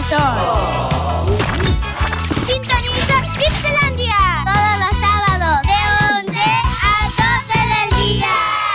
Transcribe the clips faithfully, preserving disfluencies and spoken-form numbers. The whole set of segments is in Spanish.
corazón. Sintoniza Cipselandia todos los sábados de once a doce del día.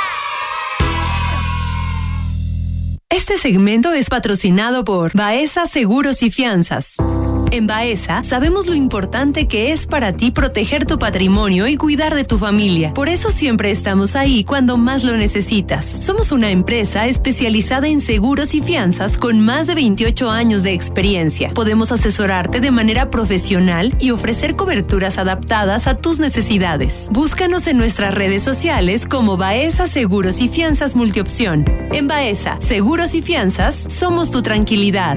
Este segmento es patrocinado por Baeza Seguros y Fianzas. En Baeza sabemos lo importante que es para ti proteger tu patrimonio y cuidar de tu familia. Por eso siempre estamos ahí cuando más lo necesitas. Somos una empresa especializada en seguros y fianzas con más de veintiocho años de experiencia. Podemos asesorarte de manera profesional y ofrecer coberturas adaptadas a tus necesidades. Búscanos en nuestras redes sociales como Baeza Seguros y Fianzas Multiopción. En Baeza Seguros y Fianzas somos tu tranquilidad.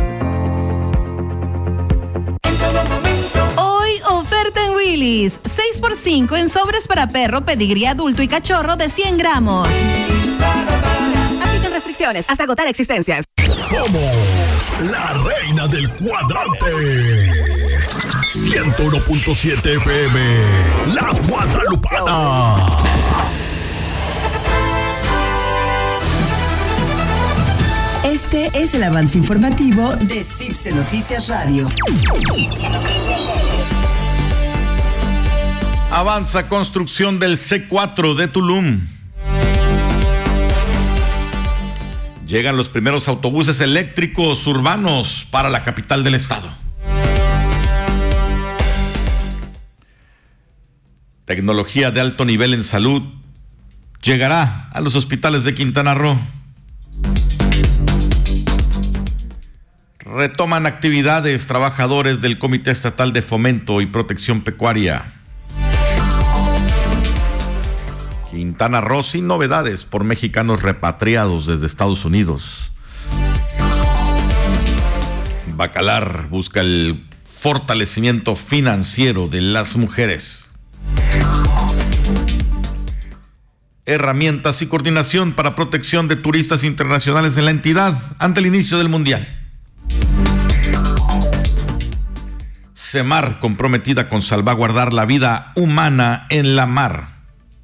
Hoy oferta en Willy's, seis por cinco en sobres para perro, pedigrí adulto y cachorro de cien gramos. Aplican restricciones hasta agotar existencias. Somos la reina del cuadrante. ciento uno punto siete F M, La Guadalupana. Este es el avance informativo de Cipse Noticias Radio. Avanza construcción del C cuatro de Tulum. Llegan los primeros autobuses eléctricos urbanos para la capital del estado. Tecnología de alto nivel en salud llegará a los hospitales de Quintana Roo. Retoman actividades trabajadores del Comité Estatal de Fomento y Protección Pecuaria. Quintana Roo sin novedades por mexicanos repatriados desde Estados Unidos. Bacalar busca el fortalecimiento financiero de las mujeres. Herramientas y coordinación para protección de turistas internacionales en la entidad ante el inicio del Mundial. Semar comprometida con salvaguardar la vida humana en la mar.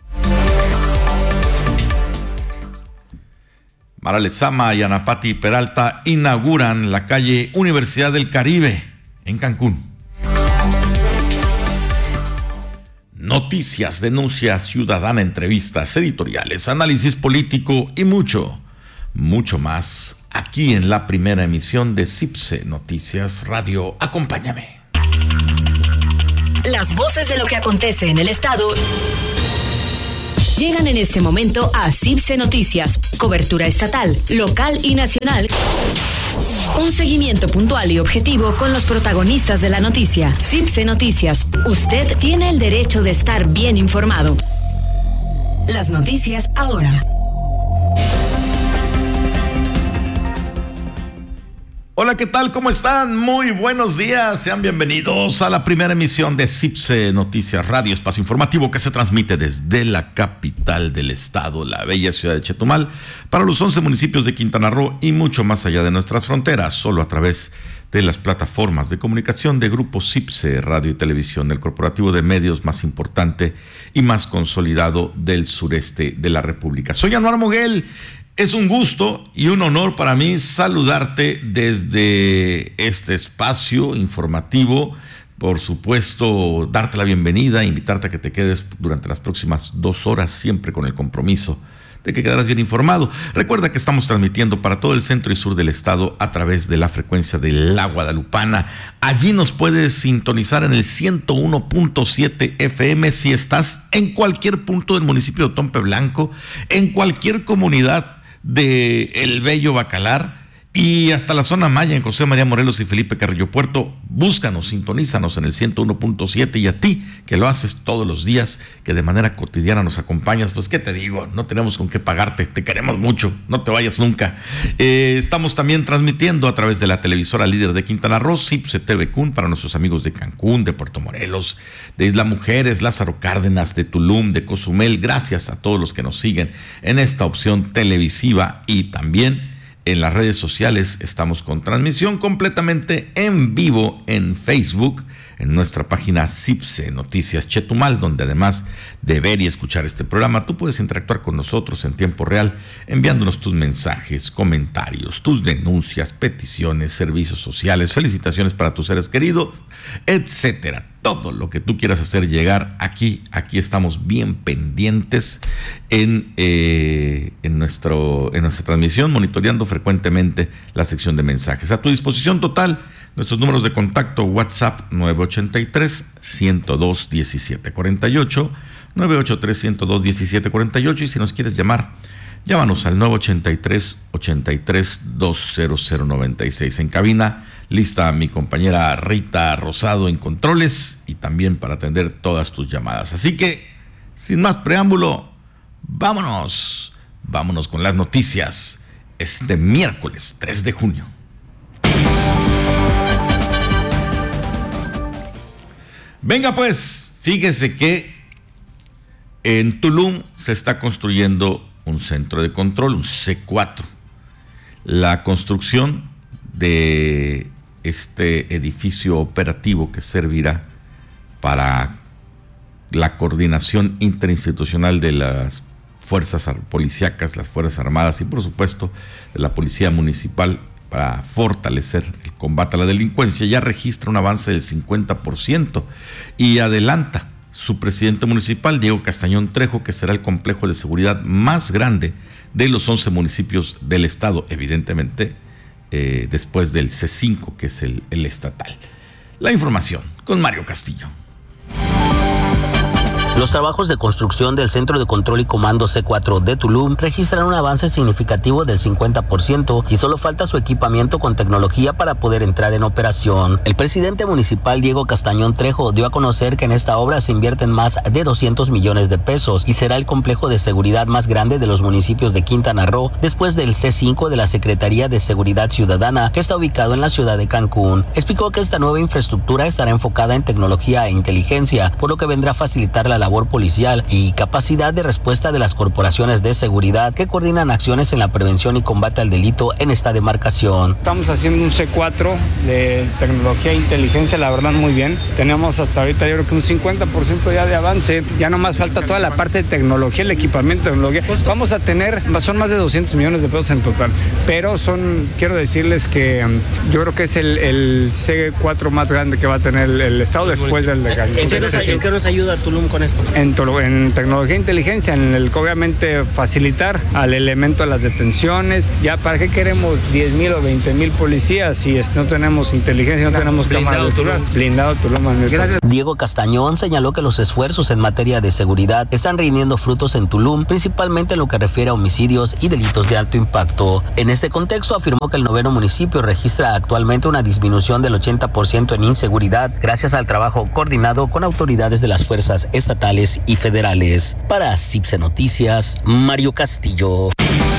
Mara Lezama y Anapati Peralta inauguran la calle Universidad del Caribe en Cancún. Noticias, denuncias, ciudadana, entrevistas, editoriales, análisis político y mucho, mucho más aquí en la primera emisión de Cipse Noticias Radio. Acompáñame. Las voces de lo que acontece en el estado llegan en este momento a Cipse Noticias, cobertura estatal, local y nacional. Un seguimiento puntual y objetivo con los protagonistas de la noticia. Cipse Noticias, usted tiene el derecho de estar bien informado. Las noticias ahora. Hola, ¿qué tal? ¿Cómo están? Muy buenos días. Sean bienvenidos a la primera emisión de Cipse Noticias Radio, espacio informativo que se transmite desde la capital del estado, la bella ciudad de Chetumal, para los once municipios de Quintana Roo y mucho más allá de nuestras fronteras, solo a través de las plataformas de comunicación de Grupo Cipse Radio y Televisión, el corporativo de medios más importante y más consolidado del sureste de la República. Soy Anuar Moguel. Es un gusto y un honor para mí saludarte desde este espacio informativo. Por supuesto, darte la bienvenida, invitarte a que te quedes durante las próximas dos horas, siempre con el compromiso de que quedarás bien informado. Recuerda que estamos transmitiendo para todo el centro y sur del estado a través de la frecuencia de La Guadalupana. Allí nos puedes sintonizar en el ciento uno punto siete F M si estás en cualquier punto del municipio de Otompe Blanco, en cualquier comunidad de El Bello Bacalar y hasta la zona maya en José María Morelos y Felipe Carrillo Puerto. Búscanos, sintonízanos en el ciento uno punto siete, y a ti que lo haces todos los días, que de manera cotidiana nos acompañas, pues qué te digo, no tenemos con qué pagarte, te queremos mucho, no te vayas nunca. Eh, estamos también transmitiendo a través de la televisora líder de Quintana Roo, Cipse T V Cun, para nuestros amigos de Cancún, de Puerto Morelos, de Isla Mujeres, Lázaro Cárdenas, de Tulum, de Cozumel. Gracias a todos los que nos siguen en esta opción televisiva, y también en las redes sociales estamos con transmisión completamente en vivo en Facebook, en nuestra página Cipse Noticias Chetumal, donde además de ver y escuchar este programa, tú puedes interactuar con nosotros en tiempo real, enviándonos tus mensajes, comentarios, tus denuncias, peticiones, servicios sociales, felicitaciones para tus seres queridos, etcétera. Todo lo que tú quieras hacer llegar aquí, aquí estamos bien pendientes en, eh, en, nuestro, en nuestra transmisión, monitoreando frecuentemente la sección de mensajes. A tu disposición total, nuestros números de contacto: WhatsApp nueve ocho tres, uno cero dos, uno siete cuatro ocho, nueve ocho tres, uno cero dos, uno siete cuatro ocho, y si nos quieres llamar, llámanos al nueve ocho tres, ocho tres, dos cero cero nueve seis. En cabina, lista mi compañera Rita Rosado en controles y también para atender todas tus llamadas. Así que, sin más preámbulo, vámonos, vámonos con las noticias este miércoles tres de junio. Venga pues, fíjese que en Tulum se está construyendo un centro de control, un C cuatro. La construcción de este edificio operativo que servirá para la coordinación interinstitucional de las fuerzas policíacas, las fuerzas armadas y por supuesto de la policía municipal para fortalecer el combate a la delincuencia, ya registra un avance del cincuenta por ciento y adelanta su presidente municipal, Diego Castañón Trejo, que será el complejo de seguridad más grande de los once municipios del estado, evidentemente eh, después del C cinco, que es el, el estatal. La información con Mario Castillo. Los trabajos de construcción del Centro de Control y Comando C cuatro de Tulum registran un avance significativo del cincuenta por ciento y solo falta su equipamiento con tecnología para poder entrar en operación. El presidente municipal Diego Castañón Trejo dio a conocer que en esta obra se invierten más de doscientos millones de pesos y será el complejo de seguridad más grande de los municipios de Quintana Roo después del C cinco de la Secretaría de Seguridad Ciudadana, que está ubicado en la ciudad de Cancún. Explicó que esta nueva infraestructura estará enfocada en tecnología e inteligencia, por lo que vendrá a facilitar la labor policial y capacidad de respuesta de las corporaciones de seguridad que coordinan acciones en la prevención y combate al delito en esta demarcación. Estamos haciendo un C cuatro de tecnología e inteligencia, la verdad muy bien. Tenemos hasta ahorita yo creo que un cincuenta por ciento ya de avance, ya nomás falta toda la parte de tecnología, el equipamiento de tecnología. Vamos a tener, son más de doscientos millones de pesos en total, pero son, quiero decirles que yo creo que es el, el C cuatro más grande que va a tener el, el estado después del de Cancún. ¿En qué nos, ¿en qué nos ayuda Tulum con esto? En, en tecnología e inteligencia, en el que obviamente facilitar al elemento de las detenciones. Ya para qué queremos diez mil o veinte mil policías si este, no tenemos inteligencia, no tenemos cámaras de seguridad. Blindado Tulum. Gracias. Diego Castañón señaló que los esfuerzos en materia de seguridad están rindiendo frutos en Tulum, principalmente en lo que refiere a homicidios y delitos de alto impacto. En este contexto afirmó que el noveno municipio registra actualmente una disminución del ochenta por ciento en inseguridad gracias al trabajo coordinado con autoridades de las fuerzas estatales y federales. Para Cipse Noticias, Mario Castillo.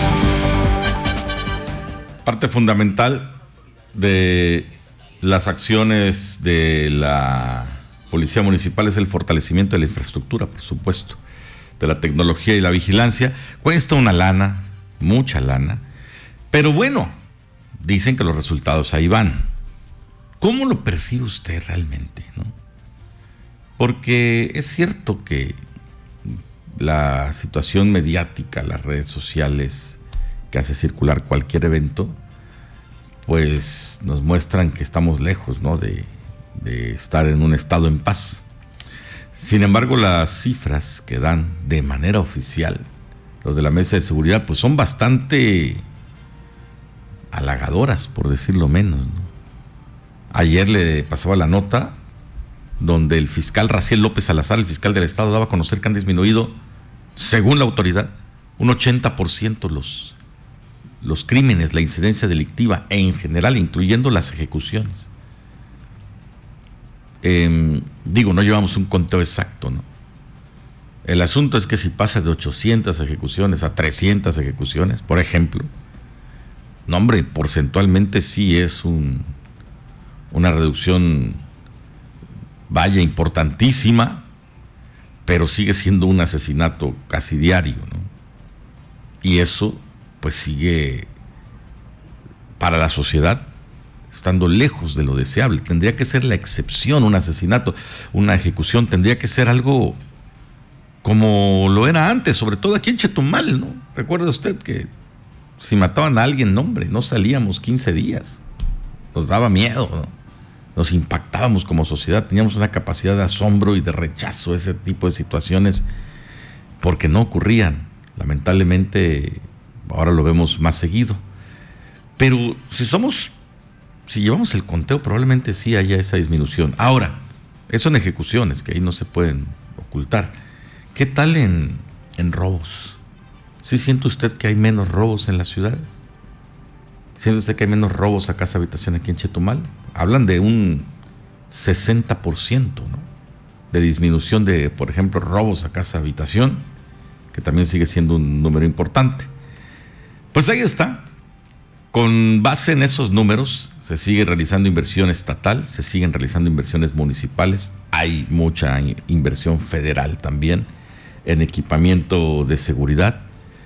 Parte fundamental de las acciones de la Policía Municipal es el fortalecimiento de la infraestructura, por supuesto, de la tecnología y la vigilancia. Cuesta una lana, mucha lana, pero bueno, dicen que los resultados ahí van. ¿Cómo lo percibe usted realmente, no? Porque es cierto que la situación mediática, las redes sociales que hace circular cualquier evento, pues nos muestran que estamos lejos, ¿no?, de, de estar en un estado en paz. Sin embargo, las cifras que dan de manera oficial los de la Mesa de Seguridad, pues son bastante halagadoras, por decirlo menos, ¿no? Ayer le pasaba la nota donde el fiscal Raciel López Salazar, el fiscal del estado, daba a conocer que han disminuido, según la autoridad, un ochenta por ciento los, los crímenes, la incidencia delictiva, e en general, incluyendo las ejecuciones. Eh, digo, no llevamos un conteo exacto, ¿no? El asunto es que si pasa de ochocientas ejecuciones a trescientas ejecuciones, por ejemplo, no, hombre, porcentualmente sí es un, una reducción, vaya, importantísima, pero sigue siendo un asesinato casi diario, ¿no? Y eso, pues, sigue para la sociedad estando lejos de lo deseable. Tendría que ser la excepción, un asesinato, una ejecución, tendría que ser algo como lo era antes, sobre todo aquí en Chetumal, ¿no? Recuerda usted que si mataban a alguien, no, hombre, no salíamos quince días. Nos daba miedo, ¿no? Nos impactábamos como sociedad, teníamos una capacidad de asombro y de rechazo a ese tipo de situaciones porque no ocurrían. Lamentablemente, ahora lo vemos más seguido. Pero si somos, si llevamos el conteo, probablemente sí haya esa disminución. Ahora, eso en ejecuciones, que ahí no se pueden ocultar. ¿Qué tal en, en robos? ¿Sí siente usted que hay menos robos en las ciudades? ¿Siente usted que hay menos robos a casa habitación aquí en Chetumal? Hablan de un sesenta por ciento, ¿no? De disminución de, por ejemplo, robos a casa habitación, que también sigue siendo un número importante. Pues ahí está. Con base en esos números, se sigue realizando inversión estatal, se siguen realizando inversiones municipales, hay mucha inversión federal también en equipamiento de seguridad.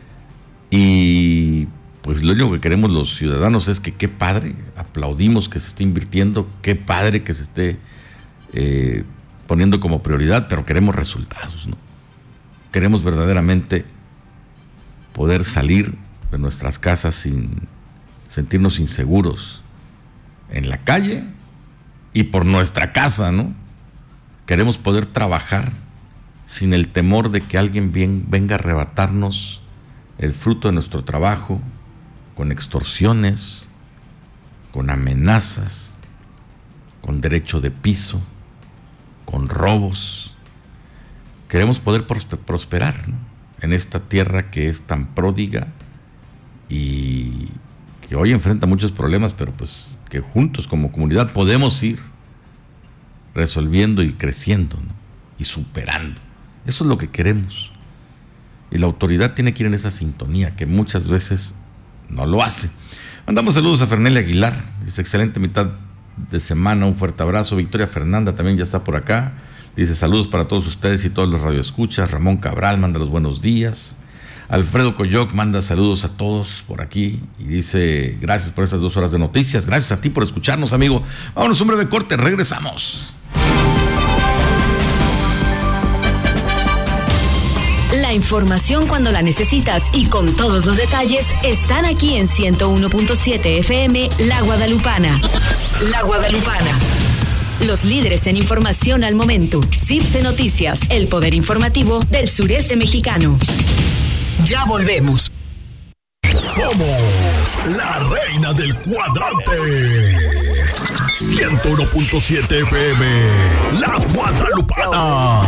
Y pues lo único que queremos los ciudadanos es que qué padre, aplaudimos que se esté invirtiendo, qué padre que se esté eh, poniendo como prioridad, pero queremos resultados, ¿no? Queremos verdaderamente poder salir de nuestras casas sin sentirnos inseguros en la calle y por nuestra casa, ¿no? Queremos poder trabajar sin el temor de que alguien bien, venga a arrebatarnos el fruto de nuestro trabajo, con extorsiones, con amenazas, con derecho de piso, con robos. Queremos poder prosperar, ¿no? En esta tierra que es tan pródiga y que hoy enfrenta muchos problemas, pero pues que juntos como comunidad podemos ir resolviendo y creciendo, ¿no? Y superando. Eso es lo que queremos. Y la autoridad tiene que ir en esa sintonía, que muchas veces no lo hace. Mandamos saludos a Fernelia Aguilar, dice excelente mitad de semana, un fuerte abrazo. Victoria Fernanda también ya está por acá, dice saludos para todos ustedes y todos los radioescuchas. Ramón Cabral manda los buenos días. Alfredo Coyoc manda saludos a todos por aquí y dice gracias por esas dos horas de noticias, gracias a ti por escucharnos, amigo. Vámonos un breve corte, regresamos. La información cuando la necesitas y con todos los detalles están aquí en ciento uno punto siete F M La Guadalupana. La Guadalupana. Los líderes en información al momento. CIPSE Noticias, el poder informativo del sureste mexicano. Ya volvemos. Somos la reina del cuadrante. ciento uno punto siete F M La Guadalupana.